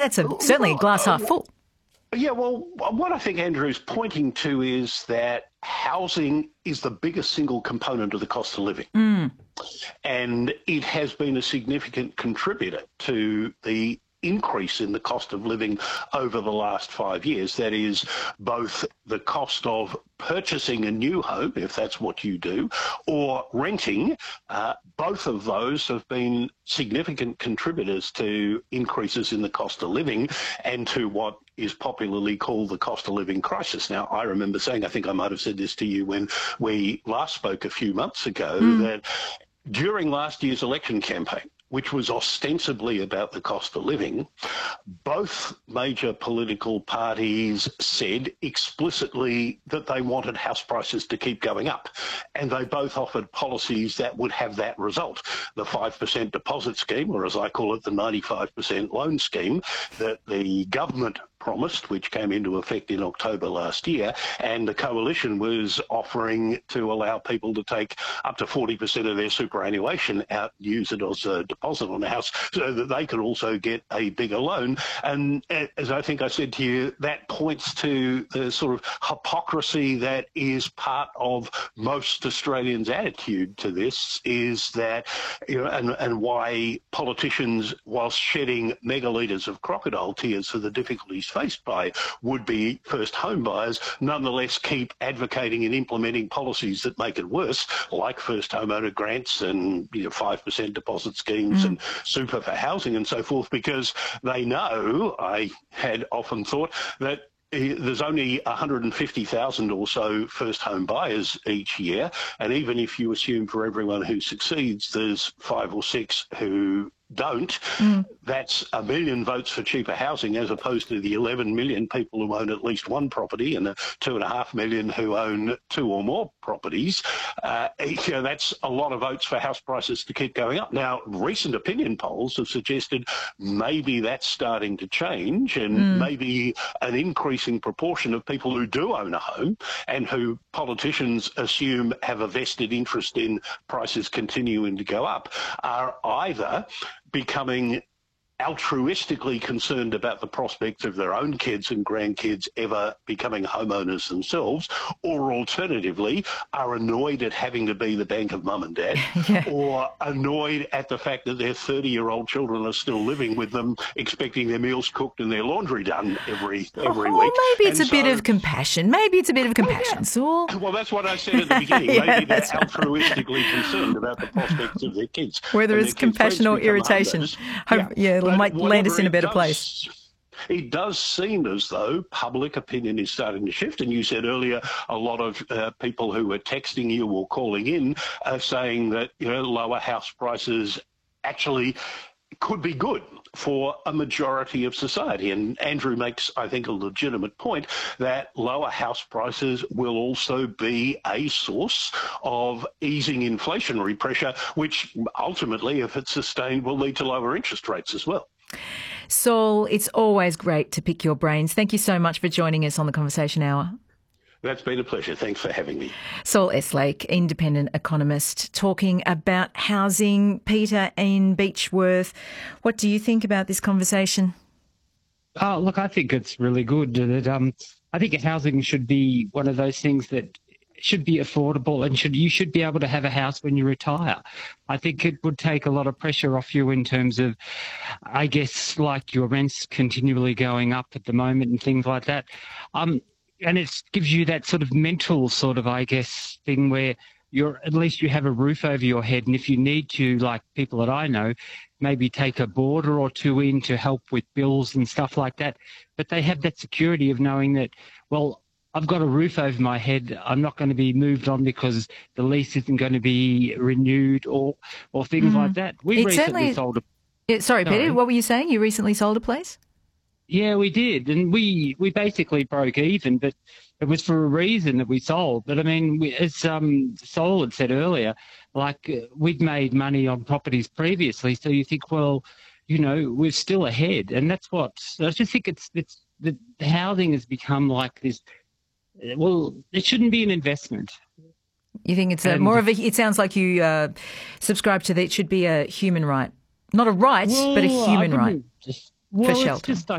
that's certainly a glass half full. Yeah, well, what I think Andrew's pointing to is that housing is the biggest single component of the cost of living. And it has been a significant contributor to the increase in the cost of living over the last 5 years. That is both the cost of purchasing a new home, if that's what you do, or renting. Both of those have been significant contributors to increases in the cost of living and to what is popularly called the cost of living crisis. Now, I remember saying, I think I might have said this to you when we last spoke a few months ago, that during last year's election campaign, which was ostensibly about the cost of living, both major political parties said explicitly that they wanted house prices to keep going up. And they both offered policies that would have that result. The 5% deposit scheme, or as I call it, the 95% loan scheme that the government promised, which came into effect in October last year, and the coalition was offering to allow people to take up to 40% of their superannuation out, use it as a deposit on a house, so that they could also get a bigger loan. And as I think I said to you, that points to the sort of hypocrisy that is part of most Australians' attitude to this, is that, you know, and why politicians, whilst shedding megalitres of crocodile tears for the difficulties faced by would-be first home buyers, nonetheless keep advocating and implementing policies that make it worse, like first homeowner grants and 5% deposit schemes and super for housing and so forth, because they know, I had often thought, that there's only 150,000 or so first home buyers each year, and even if you assume for everyone who succeeds there's 5 or 6 who don't, that's 1 million votes for cheaper housing as opposed to the 11 million people who own at least one property and the 2.5 million who own 2 or more properties. That's a lot of votes for house prices to keep going up. Now, recent opinion polls have suggested maybe that's starting to change, and maybe an increasing proportion of people who do own a home and who politicians assume have a vested interest in prices continuing to go up are either becoming altruistically concerned about the prospects of their own kids and grandkids ever becoming homeowners themselves, or alternatively are annoyed at having to be the bank of mum and dad, or annoyed at the fact that their 30-year-old children are still living with them, expecting their meals cooked and their laundry done every week. Maybe it's a bit of compassion. Maybe it's a bit of compassion, Saul. Well, that's what I said at the beginning. Maybe they're altruistically concerned about the prospects of their kids. Whether it's compassion or irritation. It might land us in a better place. It does seem as though public opinion is starting to shift. And you said earlier a lot of people who were texting you or calling in are saying that lower house prices actually could be good for a majority of society. And Andrew makes, I think, a legitimate point that lower house prices will also be a source of easing inflationary pressure, which ultimately, if it's sustained, will lead to lower interest rates as well. Saul, it's always great to pick your brains. Thank you so much for joining us on the Conversation Hour. That's been a pleasure. Thanks for having me. Saul Eslake, independent economist, talking about housing. Peter in Beechworth, what do you think about this conversation? Oh, look, I think it's really good. I think housing should be one of those things that should be affordable, and you should be able to have a house when you retire. I think it would take a lot of pressure off you in terms of, I guess, like your rents continually going up at the moment and things like that. And it gives you that sort of mental sort of, I guess, thing where at least you have a roof over your head. And if you need to, like people that I know, maybe take a boarder or two in to help with bills and stuff like that. But they have that security of knowing that, well, I've got a roof over my head. I'm not going to be moved on because the lease isn't going to be renewed or things like that. We recently sold a... Sorry, Peter, what were you saying? You recently sold a place? Yeah, we did. And we basically broke even, but it was for a reason that we sold. But I mean, as Saul had said earlier, we'd made money on properties previously. So you think, well, we're still ahead. And that's what I just think the housing has become like this. Well, it shouldn't be an investment. You think it's more of a, it sounds like you subscribe to that it should be a human right. Not a right, but a human right for shelter.